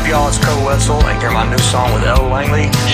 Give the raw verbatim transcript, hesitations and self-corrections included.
up, y'all? It's Cole Wetzel, and hear my new song with Elle Langley.